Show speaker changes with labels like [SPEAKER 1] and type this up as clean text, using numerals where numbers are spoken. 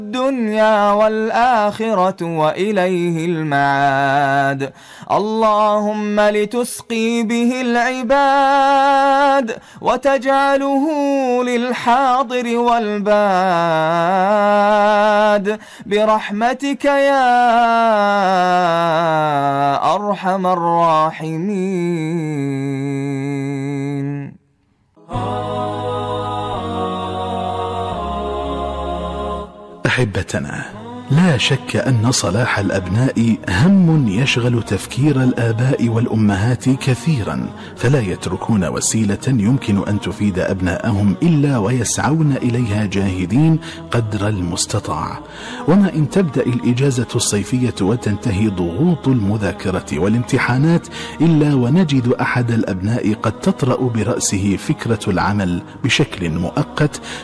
[SPEAKER 1] الدنيا والآخرة وإليه المعاد. اللهم لتسقي به العباد وتجعله للحاضر والباد برحمتك يا أرحم الراحمين.
[SPEAKER 2] أحبتنا، لا شك أن صلاح الأبناء هم يشغل تفكير الآباء والأمهات كثيرا، فلا يتركون وسيلة يمكن أن تفيد أبناءهم إلا ويسعون إليها جاهدين قدر المستطاع. وما إن تبدأ الإجازة الصيفية وتنتهي ضغوط المذاكرة والامتحانات إلا ونجد أحد الأبناء قد تطرأ برأسه فكرة العمل بشكل مؤقت